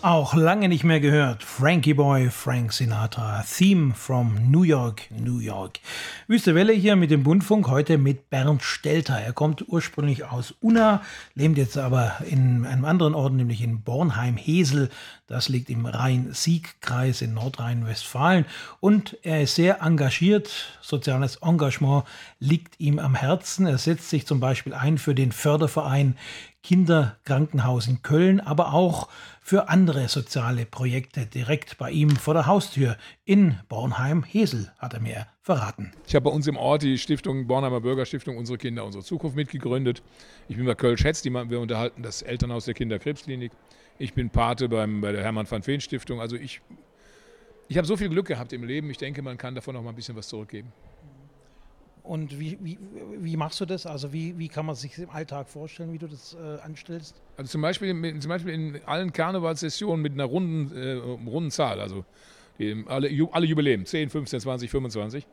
Auch lange nicht mehr gehört. Frankie Boy, Frank Sinatra, Theme from New York, New York. Wüste Welle hier mit dem Bundfunk, heute mit Bernd Stelter. Er kommt ursprünglich aus Unna, lebt jetzt aber in einem anderen Ort, nämlich in Bornheim-Hesel. Das liegt im Rhein-Sieg-Kreis in Nordrhein-Westfalen. Und er ist sehr engagiert. Soziales Engagement liegt ihm am Herzen. Er setzt sich zum Beispiel ein für den Förderverein Kinderkrankenhaus in Köln, aber auch für andere soziale Projekte direkt bei ihm vor der Haustür in Bornheim-Hesel, hat er mir verraten. Ich habe bei uns im Ort die Stiftung Bornheimer Bürgerstiftung Unsere Kinder, unsere Zukunft mitgegründet. Ich bin bei Köln-Schätz, wir unterhalten das Elternhaus der Kinderkrebsklinik. Ich bin Pate bei der Hermann van Veen Stiftung. Also ich habe so viel Glück gehabt im Leben, ich denke, man kann davon noch mal ein bisschen was zurückgeben. Und wie machst du das? Also wie kann man sich im Alltag vorstellen, wie du das anstellst? Also zum Beispiel in allen Karnevalssessionen mit einer runden Zahl, also alle Jubiläen, 10, 15, 20, 25.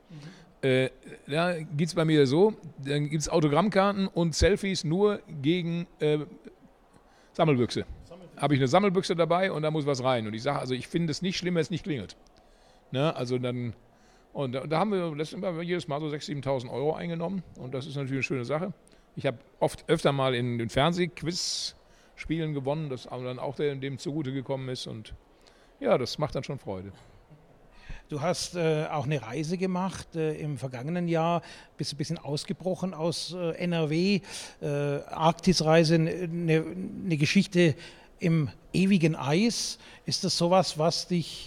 Da geht es bei mir so, dann gibt es Autogrammkarten und Selfies nur gegen Sammelbüchse. Habe ich eine Sammelbüchse dabei und da muss was rein. Und ich sage, also ich finde es nicht schlimm, wenn es nicht klingelt. Ne? Also dann... Und da haben wir jedes Mal so 6.000, 7.000 Euro eingenommen. Und das ist natürlich eine schöne Sache. Ich habe öfter mal in den Fernsehquiz-Spielen gewonnen, das aber dann auch dem zugute gekommen ist. Und ja, das macht dann schon Freude. Du hast auch eine Reise gemacht im vergangenen Jahr, bist ein bisschen ausgebrochen aus NRW. Arktisreise, eine Geschichte im ewigen Eis. Ist das sowas, was dich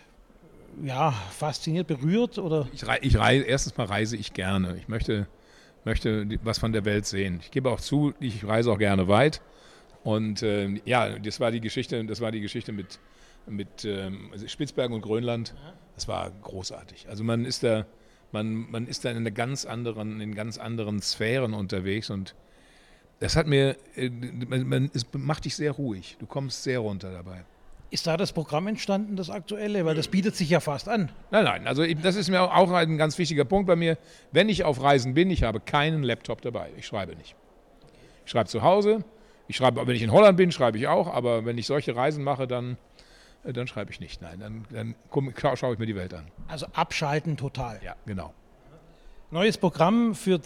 fasziniert, berührt? Oder? Erstens mal reise ich gerne. Ich möchte was von der Welt sehen. Ich gebe auch zu, ich reise auch gerne weit. Und das war die Geschichte mit Spitzbergen und Grönland. Das war großartig. Also man ist da in ganz anderen Sphären unterwegs und das es macht dich sehr ruhig. Du kommst sehr runter dabei. Ist da das Programm entstanden, das aktuelle? Weil das bietet sich ja fast an. Nein, also das ist mir auch ein ganz wichtiger Punkt bei mir. Wenn ich auf Reisen bin, ich habe keinen Laptop dabei. Ich schreibe nicht. Ich schreibe zu Hause. Wenn ich in Holland bin, schreibe ich auch. Aber wenn ich solche Reisen mache, dann schreibe ich nicht. Nein, dann schaue ich mir die Welt an. Also abschalten total. Ja, genau. Neues Programm für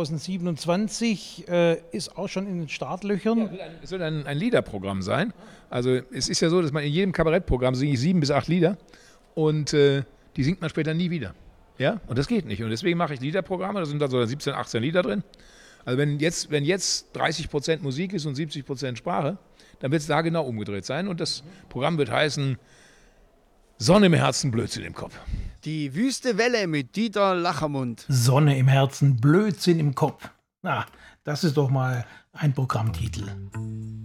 2027 ist auch schon in den Startlöchern. Ja, es soll ein Liederprogramm sein. Also es ist ja so, dass man in jedem Kabarettprogramm singe ich 7 bis 8 Lieder und die singt man später nie wieder. Ja? Und das geht nicht. Und deswegen mache ich Liederprogramme, da sind dann so 17, 18 Lieder drin. Also wenn jetzt 30% Musik ist und 70% Sprache, dann wird es da genau umgedreht sein. Und das Programm wird heißen Sonne im Herzen, Blödsinn im Kopf. Die Wüste Welle mit Dieter Lachermund. Sonne im Herzen, Blödsinn im Kopf. Na, das ist doch mal ein Programmtitel.